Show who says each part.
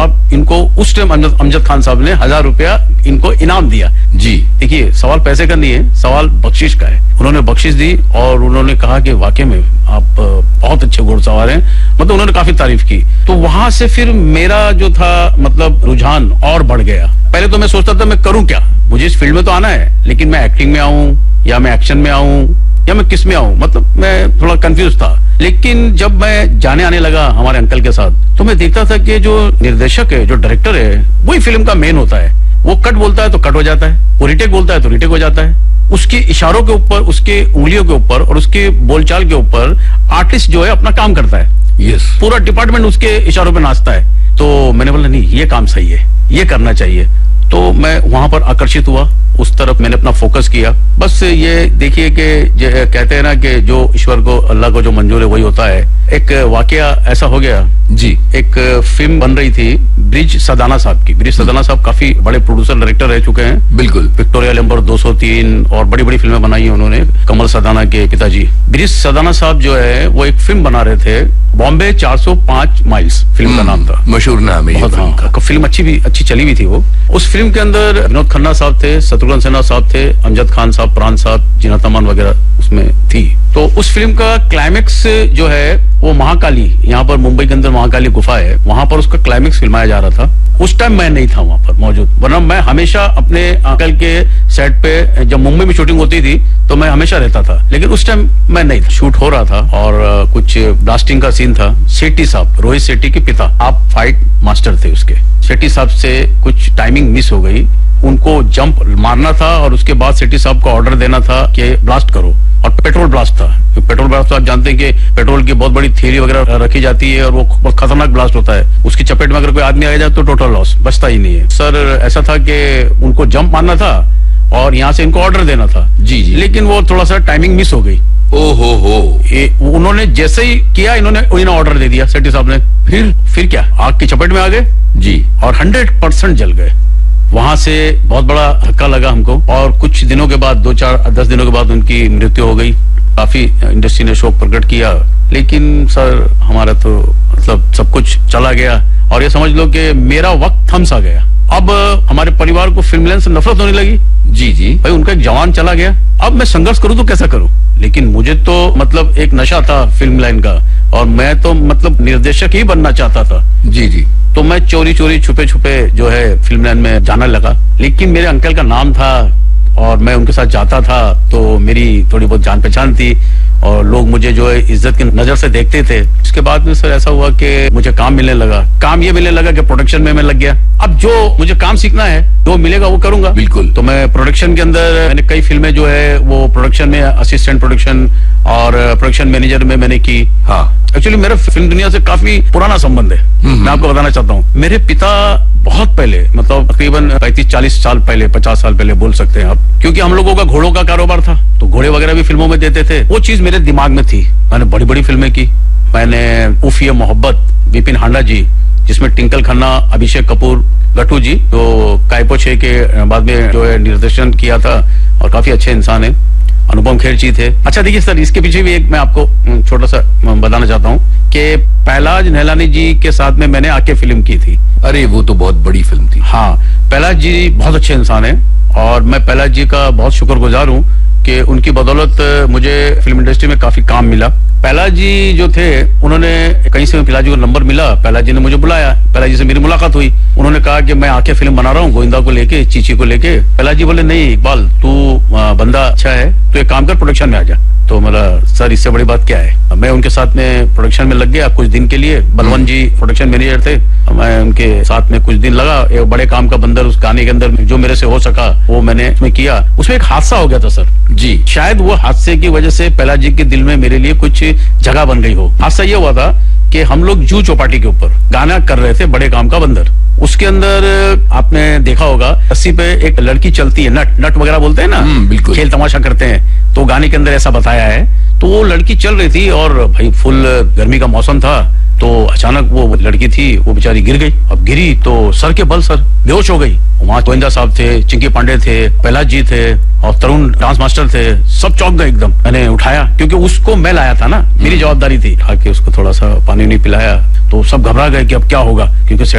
Speaker 1: साहब इनको उस टाइम अमजद खान साहब ने 1000 रुपया इनको इनाम दिया।
Speaker 2: जी
Speaker 1: देखिए, सवाल पैसे का नहीं है, सवाल बख्शिश का है। उन्होंने बख्शिश दी और उन्होंने कहा कि वाकई में आप बहुत अच्छे घुड़सवार हैं, मतलब उन्होंने काफी तारीफ की। तो वहां से फिर मेरा जो था मतलब रुझान और बढ़ गया। पहले तो मैं सोचता था मैं करूं क्या, मुझे इस फील्ड में तो आना है, लेकिन मैं एक्टिंग में आऊं या मैं एक्शन में आऊं या मैं किस में आऊं, मतलब मैं थोड़ा कंफ्यूज था। लेकिन जब मैं जाने आने लगा हमारे अंकल के साथ, तो मैं देखता था कि जो निर्देशक है, जो डायरेक्टर है, वही फिल्म का मेन होता है। वो कट बोलता है तो कट हो जाता है, वो रिटेक बोलता है तो रिटेक हो जाता है। उसके इशारों के ऊपर, उसके उंगलियों के ऊपर और उसके बोलचाल के ऊपर आर्टिस्ट जो है अपना काम करता है।
Speaker 2: यस,
Speaker 1: पूरा डिपार्टमेंट उसके इशारों पे नाचता है। तो मैंने बोला नहीं, ये काम सही है, ये करना चाहिए। तो मैं वहां पर आकर्षित हुआ, उस तरफ मैंने अपना फोकस किया। बस ये देखिए कि कहते हैं ना कि जो ईश्वर को, अल्लाह को जो मंजूर है वही होता है। एक वाकया ऐसा हो गया
Speaker 2: जी,
Speaker 1: एक फिल्म बन रही थी ब्रिज सदाना साहब की। ब्रिज सदाना साहब काफी बड़े प्रोड्यूसर डायरेक्टर रह चुके हैं।
Speaker 2: बिल्कुल,
Speaker 1: विक्टोरिया नंबर 203 और बड़ी बड़ी फिल्में बनाई हैं उन्होंने, कमल सदाना के पिताजी। ब्रिज सदाना साहब जो है वो एक फिल्म बना रहे थे, बॉम्बे 405 माइल्स फिल्म का नाम था।
Speaker 2: मशहूर नाम है ये फिल्म का।
Speaker 1: फिल्म अच्छी चली भी थी वो। उस फिल्म के अंदर विनोद खन्ना साहब थे, शत्रुघ्न सिन्हा साहब थे, अमजद खान साहब, प्राण साहब, जीनत अमान वगैरह उसमें थी। तो उस फिल्म का क्लाइमेक्स जो है वो महाकाली, यहाँ पर मुंबई के अंदर महाकाली गुफा है, वहां पर उसका क्लाइमेक्स फिल्माया जा रहा था। उस टाइम मैं नहीं था वहां पर मौजूद, वरना मैं हमेशा अपने अंकल के सेट पे, जब मुंबई में शूटिंग होती थी तो मैं हमेशा रहता था, लेकिन उस टाइम मैं नहीं था। शूट हो रहा था और कुछ ब्लास्टिंग का सीन था। सेठी साहब, रोहित सेठी के पिता, आप फाइट मास्टर थे उसके। सेठी साहब से कुछ टाइमिंग मिस हो गई, उनको जंप मारना था और उसके बाद सेठी साहब को ऑर्डर देना था कि ब्लास्ट करो, और पेट्रोल ब्लास्ट था। पेट्रोल ब्लास्ट तो आप जानते हैं कि पेट्रोल की बहुत बड़ी थ्योरी वगैरह रखी जाती है और वो बहुत खतरनाक ब्लास्ट होता है। उसकी चपेट में अगर कोई आदमी आ जाए तो टोटल लॉस, बचता ही नहीं है। सर ऐसा था कि उनको जंप मारना था और यहाँ से इनको ऑर्डर देना था।
Speaker 2: जी जी,
Speaker 1: लेकिन वो थोड़ा सा टाइमिंग मिस हो गई।
Speaker 2: ओहो हो,
Speaker 1: उन्होंने जैसे ही किया, इन्होंने ऑर्डर दे दिया सेठी साहब ने। फिर क्या, आग की चपेट में आ गए
Speaker 2: जी,
Speaker 1: और 100% जल गए। वहां से बहुत बड़ा धक्का लगा हमको और कुछ दिनों के बाद, 10 दिनों के बाद उनकी मृत्यु हो गई। काफी इंडस्ट्री ने शोक प्रकट किया, लेकिन सर हमारा तो मतलब सब कुछ चला गया और ये समझ लो कि मेरा वक्त थम सा गया। अब हमारे परिवार को फिल्म लाइन से नफरत होने लगी।
Speaker 2: जी जी,
Speaker 1: भाई उनका एक जवान चला गया, अब मैं संघर्ष करूं तो कैसा करूं। लेकिन मुझे तो मतलब एक नशा था फिल्म लाइन का और मैं तो मतलब निर्देशक ही बनना चाहता था।
Speaker 2: जी जी,
Speaker 1: तो मैं चोरी चोरी छुपे छुपे जो है फिल्म लाइन में जाने लगा। लेकिन मेरे अंकल का नाम था और मैं उनके साथ जाता था, तो मेरी थोड़ी बहुत जान पहचान थी और लोग मुझे जो है इज्जत की नजर से देखते थे। उसके बाद में सर ऐसा हुआ कि मुझे काम मिलने लगा। काम ये मिलने लगा कि प्रोडक्शन में मैं लग गया। अब जो मुझे काम सीखना है, जो मिलेगा वो करूंगा।
Speaker 2: बिल्कुल।
Speaker 1: तो मैं प्रोडक्शन के अंदर, मैंने कई फिल्में जो है वो प्रोडक्शन में असिस्टेंट प्रोडक्शन और प्रोडक्शन मैनेजर में मैंने की।
Speaker 2: हाँ,
Speaker 1: एक्चुअली मेरा फिल्म दुनिया से काफी पुराना संबंध है। मैं आपको बताना चाहता हूँ, मेरे पिता बहुत पहले, मतलब तकरीबन 35-40 साल पहले, 50 साल पहले बोल सकते हैं आप, क्योंकि हम लोगों का घोड़ों का कारोबार था, तो घोड़े वगैरह भी फिल्मों में देते थे। वो चीज मेरे दिमाग में थी। मैंने बड़ी बड़ी फिल्में की। मैंने उफ ये मोहब्बत, विपिन हांडा जी, जिसमें टिंकल खन्ना, अभिषेक कपूर, गट्टू जी, जो कायपो 6 के बाद में जो है निर्देशन किया था और काफी अच्छे इंसान है। अनुपम खेर जी थे। अच्छा देखिए सर, इसके पीछे भी एक मैं आपको छोटा सा बताना चाहता हूँ कि पहलाज नहलानी जी के साथ में मैंने आके फिल्म की थी।
Speaker 2: अरे वो तो बहुत बड़ी फिल्म थी।
Speaker 1: हाँ, पहलाज जी बहुत अच्छे इंसान हैं और मैं पहलाज जी का बहुत शुक्रगुजार हूँ कि उनकी बदौलत मुझे फिल्म इंडस्ट्री में काफी काम मिला। पहलाज जी जो थे, उन्होंने कहीं से पहलाज जी को नंबर मिला, पहलाज जी ने मुझे बुलाया, पहलाज जी से मेरी मुलाकात हुई। उन्होंने कहा कि मैं आके फिल्म बना रहा हूँ गोविंदा को लेके, चीची को लेके। पहलाज जी बोले नहीं इकबाल, तू बंदा अच्छा है, तो एक काम कर प्रोडक्शन में आ जा। तो मेरा सर इससे बड़ी बात क्या है। मैं उनके साथ में प्रोडक्शन में लग गया कुछ दिन के लिए। बलवंत जी प्रोडक्शन मैनेजर थे, मैं उनके साथ में कुछ दिन लगा। एक बड़े काम का बंदर उस गाने के अंदर जो मेरे से हो सका वो मैंने उसमें किया। उसमें एक हादसा हो गया था सर जी, शायद वो हादसे की वजह से पहलाज जी के दिल में मेरे लिए कुछ जगह बन गई हो। हादसा ये हुआ था कि हम लोग जू चौपाटी के ऊपर गाना कर रहे थे, बड़े काम का बंदर। उसके अंदर आपने देखा होगा रस्सी पे एक लड़की चलती है, नट वगैरह बोलते हैं ना,
Speaker 2: बिल्कुल,
Speaker 1: खेल तमाशा करते हैं। तो गाने के अंदर ऐसा बताया है। तो वो लड़की चल रही थी और भाई फुल गर्मी का मौसम था, तो अचानक वो लड़की थी, वो बेचारी गिर गई। अब गिरी तो सर के बल सर बेहोश हो गई। वहाँ गोविंदा साहब थे, चिंकी पांडे थे, पहलाज जी थे और तरुण डांस मास्टर थे। सब चौंक गए एकदम। मैंने उठाया, क्योंकि उसको मैं लाया था ना, मेरी जवाबदारी थी। उठा के उसको थोड़ा सा पानी नहीं पिलाया तो सब घबरा गए कि अब क्या होगा, क्योंकि